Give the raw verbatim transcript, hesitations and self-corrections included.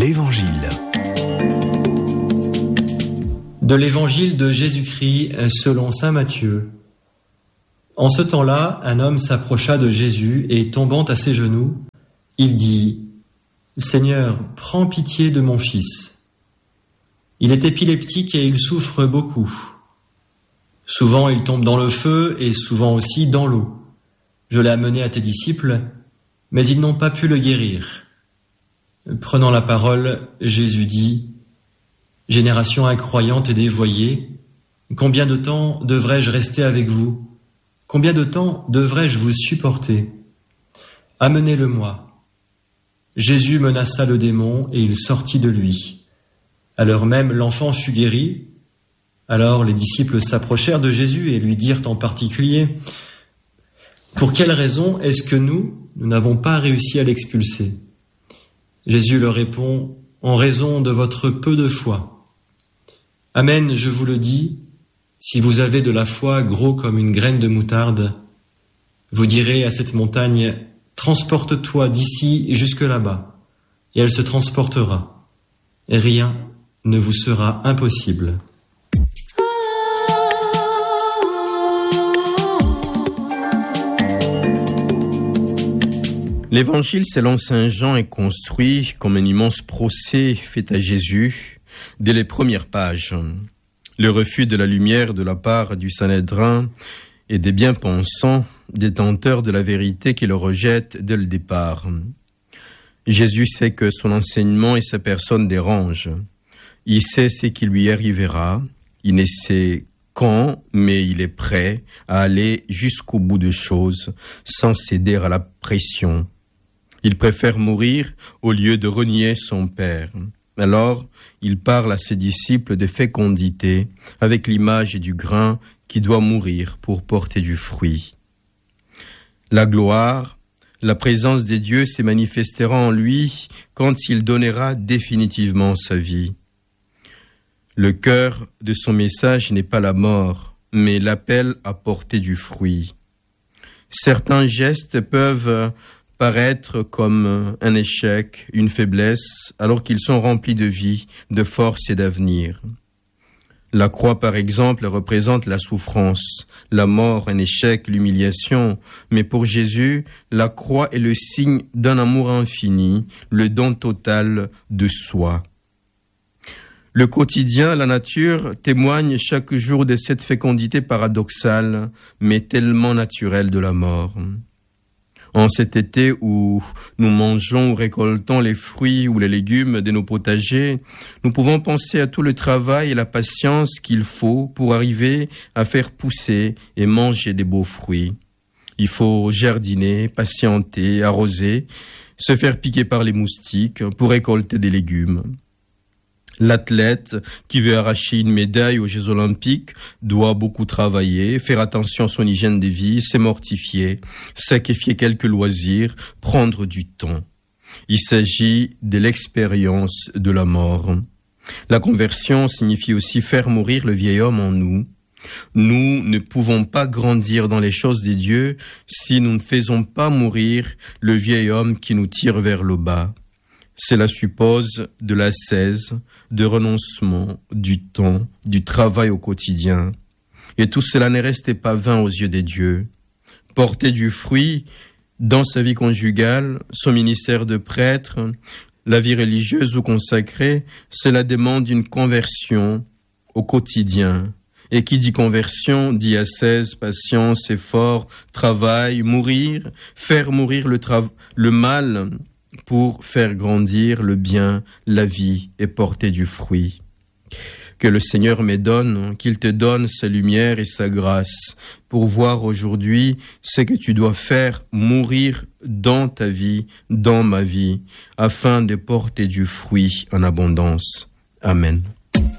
l'Évangile. De l'Évangile de Jésus-Christ selon saint Matthieu. En ce temps-là, un homme s'approcha de Jésus et, tombant à ses genoux, il dit : « Seigneur, prends pitié de mon fils. Il est épileptique et il souffre beaucoup. Souvent il tombe dans le feu et souvent aussi dans l'eau. Je l'ai amené à tes disciples, mais ils n'ont pas pu le guérir. » Prenant la parole, Jésus dit : « Génération incroyante et dévoyée, combien de temps devrais-je rester avec vous ? Combien de temps devrais-je vous supporter ? Amenez-le-moi. » Jésus menaça le démon et il sortit de lui. À l'heure même, l'enfant fut guéri. Alors les disciples s'approchèrent de Jésus et lui dirent en particulier : « Pour quelle raison est-ce que nous, nous n'avons pas réussi à l'expulser ?» Jésus leur répond : « En raison de votre peu de foi. Amen, je vous le dis, si vous avez de la foi gros comme une graine de moutarde, vous direz à cette montagne : transporte-toi d'ici jusque là-bas, et elle se transportera. Et rien ne vous sera impossible. » L'évangile selon saint Jean est construit comme un immense procès fait à Jésus dès les premières pages. Le refus de la lumière de la part du Sanhédrin et des bien-pensants, détenteurs de la vérité qui le rejettent dès le départ. Jésus sait que son enseignement et sa personne dérangent. Il sait ce qui lui arrivera. Il ne sait quand, mais il est prêt à aller jusqu'au bout des choses sans céder à la pression. Il préfère mourir au lieu de renier son Père. Alors, il parle à ses disciples de fécondité avec l'image du grain qui doit mourir pour porter du fruit. La gloire, la présence des dieux se manifestera en lui quand il donnera définitivement sa vie. Le cœur de son message n'est pas la mort, mais l'appel à porter du fruit. Certains gestes peuvent paraître comme un échec, une faiblesse, alors qu'ils sont remplis de vie, de force et d'avenir. La croix, par exemple, représente la souffrance, la mort, un échec, l'humiliation. Mais pour Jésus, la croix est le signe d'un amour infini, le don total de soi. Le quotidien, la nature, témoigne chaque jour de cette fécondité paradoxale, mais tellement naturelle de la mort. En cet été où nous mangeons ou récoltons les fruits ou les légumes de nos potagers, nous pouvons penser à tout le travail et la patience qu'il faut pour arriver à faire pousser et manger des beaux fruits. Il faut jardiner, patienter, arroser, se faire piquer par les moustiques pour récolter des légumes. L'athlète qui veut arracher une médaille aux Jeux Olympiques doit beaucoup travailler, faire attention à son hygiène de vie, se mortifier, sacrifier quelques loisirs, prendre du temps. Il s'agit de l'expérience de la mort. La conversion signifie aussi faire mourir le vieil homme en nous. Nous ne pouvons pas grandir dans les choses de Dieu si nous ne faisons pas mourir le vieil homme qui nous tire vers le bas. Cela suppose de l'ascèse, de renoncement, du temps, du travail au quotidien. Et tout cela ne restait pas vain aux yeux des dieux. Porter du fruit dans sa vie conjugale, son ministère de prêtre, la vie religieuse ou consacrée, cela demande une conversion au quotidien. Et qui dit conversion, dit ascèse, patience, effort, travail, mourir, faire mourir le, tra- le mal, pour faire grandir le bien, la vie et porter du fruit. Que le Seigneur me donne, qu'il te donne sa lumière et sa grâce pour voir aujourd'hui ce que tu dois faire mourir dans ta vie, dans ma vie, afin de porter du fruit en abondance. Amen.